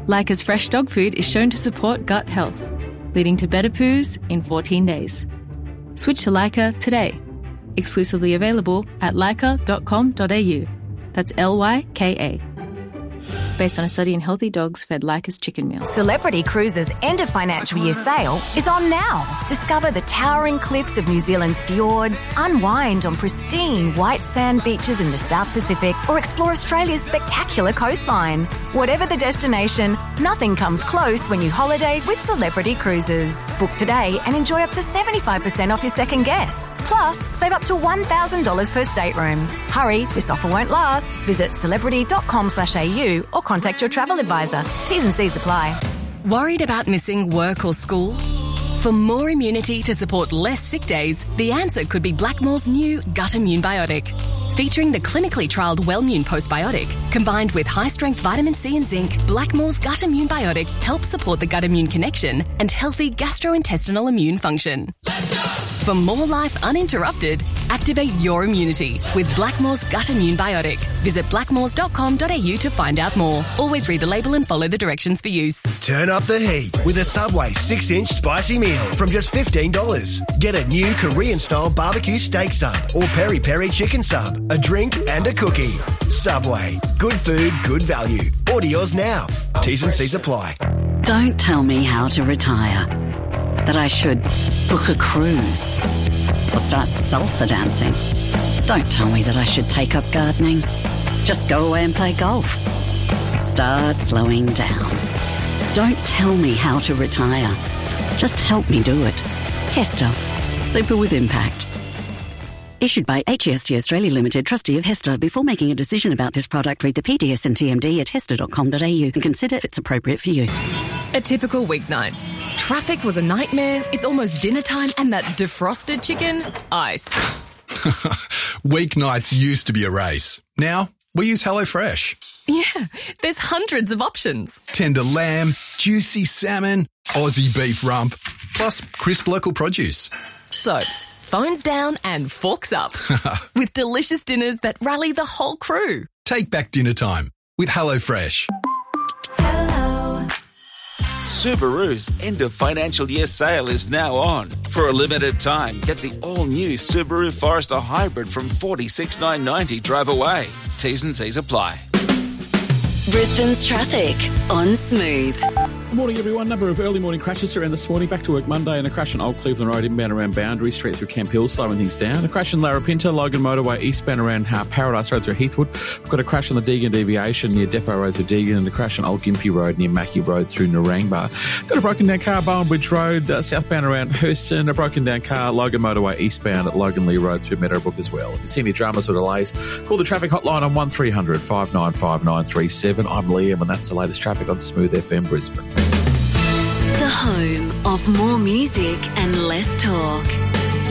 Leica's fresh dog food is shown to support gut health, leading to better poos in 14 days. Switch to Leica today. Exclusively available at leica.com.au. That's Lyka. Based on a study in healthy dogs fed Leica's chicken meal. Celebrity Cruises' end of financial year sale is on now. Discover the towering cliffs of New Zealand's fjords, unwind on pristine white sand beaches in the South Pacific, or explore Australia's spectacular coastline. Whatever the destination, nothing comes close when you holiday with Celebrity Cruises. Book today and enjoy up to 75% off your second guest. Plus, save up to $1,000 per stateroom. Hurry, this offer won't last. Visit celebrity.com.au or contact your travel advisor. T's and C's apply. Worried about missing work or school? For more immunity to support less sick days, the answer could be Blackmore's new Gut Immune Biotic. Featuring the clinically trialled Wellmune postbiotic, combined with high-strength vitamin C and zinc, Blackmore's Gut Immune Biotic helps support the gut-immune connection and healthy gastrointestinal immune function. Let's go! For more life uninterrupted, activate your immunity with Blackmore's Gut Immune Biotic. Visit blackmores.com.au to find out more. Always read the label and follow the directions for use. Turn up the heat with a Subway 6-inch spicy meal from just $15. Get a new Korean-style barbecue steak sub or peri-peri chicken sub, a drink and a cookie. Subway. Good food, good value. Order yours now. T's and C's apply. Don't tell me how to retire. That I should book a cruise or start salsa dancing. Don't tell me that I should take up gardening. Just go away and play golf. Start slowing down. Don't tell me how to retire. Just help me do it. Hester. Super with impact. Issued by HEST Australia Limited, trustee of Hester. Before making a decision about this product, read the PDS and TMD at hester.com.au and consider if it's appropriate for you. A typical weeknight. Traffic was a nightmare, it's almost dinner time, and that defrosted chicken, ice. Weeknights used to be a race. Now, we use HelloFresh. Yeah, there's hundreds of options. Tender lamb, juicy salmon, Aussie beef rump, plus crisp local produce. So, phones down and forks up. With delicious dinners that rally the whole crew. Take back dinner time with HelloFresh. Subaru's end of financial year sale is now on. For a limited time, get the all-new Subaru Forester Hybrid from $46,990 drive away. T's and C's apply. Brisbane's traffic on Smooth. Good morning, everyone. Number of early morning crashes around this morning. Back to work Monday, and a crash on Old Cleveland Road inbound around Boundary Street through Camp Hill, slowing things down. A crash in Larapinta, Logan Motorway eastbound around Paradise Road through Heathwood. We've got a crash on the Deagon Deviation near Depot Road through Deagon, and a crash on Old Gympie Road near Mackie Road through Narangba. Got a broken down car, Bowen Bridge Road, southbound around Hurston. A broken down car, Logan Motorway eastbound at Logan Lee Road through Meadowbrook as well. If you see any dramas or delays, call the traffic hotline on 1300 595 937. I'm Liam, and that's the latest traffic on Smooth FM Brisbane. The home of more music and less talk.